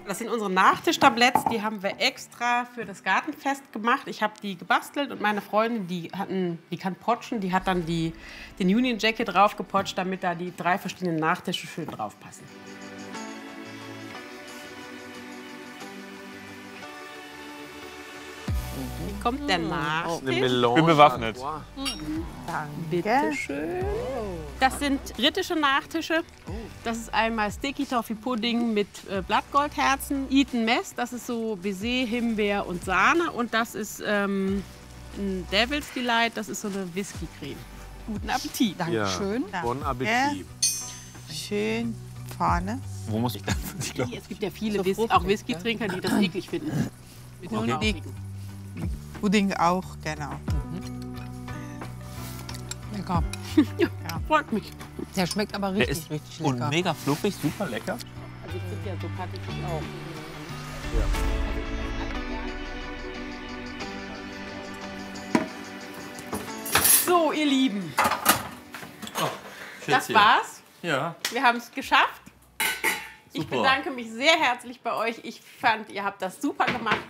Das sind unsere Nachtischtabletts, die haben wir extra für das Gartenfest gemacht. Ich habe die gebastelt und meine Freundin, die kann potschen, die hat dann den Union Jacket draufgepotscht, damit da die 3 verschiedenen Nachtische schön draufpassen. Hier kommt der Nachtisch. Ich bin bewaffnet. Bitte schön. Das sind britische Nachtische. Das ist einmal Sticky Toffee Pudding mit Blattgoldherzen. Eton Mess, das ist so Baiser, Himbeer und Sahne. Und das ist ein Devil's Delight, das ist so eine Whisky-Creme. Guten Appetit. Dankeschön. Ja. Bon Appetit. Schön vorne. Wo muss ich da? Ich glaub. Es gibt ja viele auch Whisky-Trinker, die das eklig finden. Mit Und den die Rauchigen. Pudding auch, genau. Lecker. Ja, freut mich. Der schmeckt aber Der richtig, ist richtig und lecker. mega fluffig, super lecker. Also ich finde ja so Patissies auch. So, ihr Lieben, das war's. Ja. Wir haben es geschafft. Ich Super. bedanke mich sehr herzlich bei euch. Ich fand, ihr habt das super gemacht.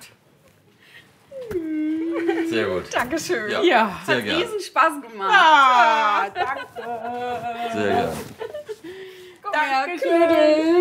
Sehr gut. Dankeschön. Ja, Ja. sehr Hat gerne. riesen Spaß gemacht. Ah, danke. Sehr gerne. Dankeschön.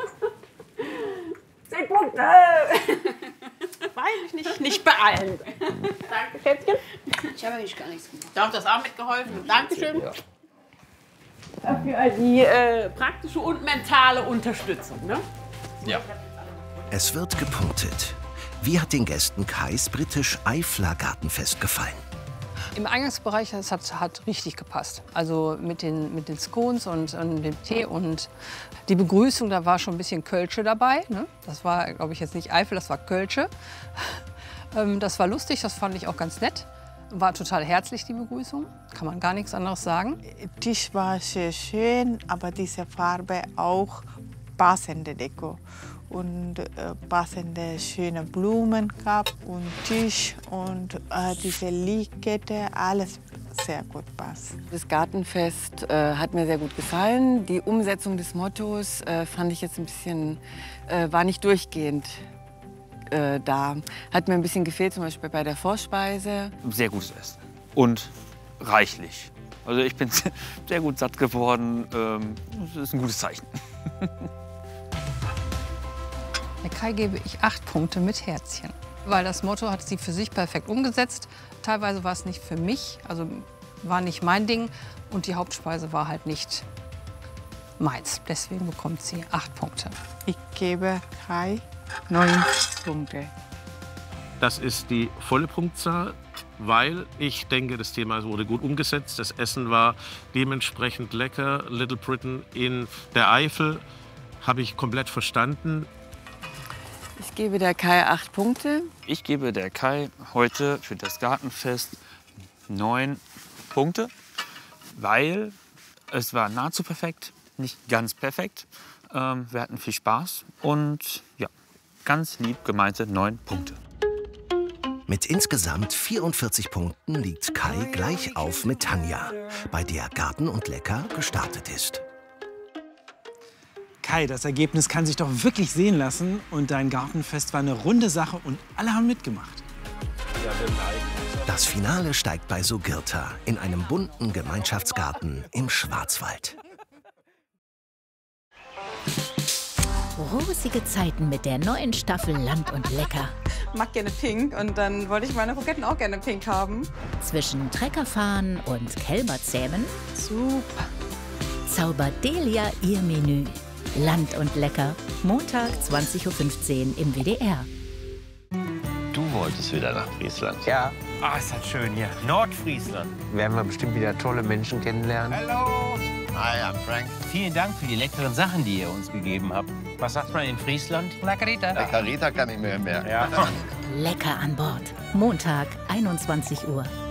10 Punkte. Weiß ich nicht, nicht bei allen. Danke, Schätzchen. Ich habe eigentlich gar nichts gemacht. Du hast das auch mitgeholfen. Dankeschön. Ja. Für die praktische und mentale Unterstützung. Ne? Ja. Es wird gepunktet. Wie hat den Gästen Kais britisch-Eifler Gartenfest gefallen? Im Eingangsbereich, das hat richtig gepasst. Also mit den Scones und dem Tee und die Begrüßung, da war schon ein bisschen Kölsche dabei. Ne? Das war, glaube ich, jetzt nicht Eifel, das war Kölsche. Das war lustig, das fand ich auch ganz nett. War total herzlich, die Begrüßung. Kann man gar nichts anderes sagen. Tisch war sehr schön, aber diese Farbe auch passende Deko. Und passende schöne Blumen gab und Tisch und diese Lichtkette, alles sehr gut passt. Das Gartenfest hat mir sehr gut gefallen. Die Umsetzung des Mottos fand ich jetzt ein bisschen, war nicht durchgehend da. Hat mir ein bisschen gefehlt, zum Beispiel bei der Vorspeise. Sehr gutes Essen. Und reichlich. Also ich bin sehr gut satt geworden. Das ist ein gutes Zeichen. Der Kai gebe ich 8 Punkte mit Herzchen. Weil das Motto hat sie für sich perfekt umgesetzt. Teilweise war es nicht für mich, also war nicht mein Ding. Und die Hauptspeise war halt nicht meins. Deswegen bekommt sie 8 Punkte. Ich gebe Kai 9 Punkte. Das ist die volle Punktzahl, weil ich denke, das Thema wurde gut umgesetzt. Das Essen war dementsprechend lecker. Little Britain in der Eifel habe ich komplett verstanden. Ich gebe der Kai 8 Punkte. Ich gebe der Kai heute für das Gartenfest 9 Punkte, weil es war nahezu perfekt, nicht ganz perfekt. Wir hatten viel Spaß und ja, ganz lieb gemeinte 9 Punkte. Mit insgesamt 44 Punkten liegt Kai gleich auf mit Tanja, bei der Garten und Lecker gestartet ist. Kai, das Ergebnis kann sich doch wirklich sehen lassen. Und dein Gartenfest war eine runde Sache und alle haben mitgemacht. Das Finale steigt bei Sogirta in einem bunten Gemeinschaftsgarten im Schwarzwald. Rosige Zeiten mit der neuen Staffel Land und Lecker. Ich mag gerne pink und dann wollte ich meine Kroketten auch gerne pink haben. Zwischen Treckerfahren und Kälberzähmen Super. zaubert Delia ihr Menü. Land und Lecker, Montag 20:15 Uhr im WDR. Du wolltest wieder nach Friesland. Ja. Ah, ist das schön hier. Nordfriesland. Werden wir bestimmt wieder tolle Menschen kennenlernen. Hallo. Hi, I'm Frank. Vielen Dank für die leckeren Sachen, die ihr uns gegeben habt. Was sagt man in Friesland? La Carita. La Carita kann ich mir mehr. Ja. Lecker an Bord. Montag, 21 Uhr.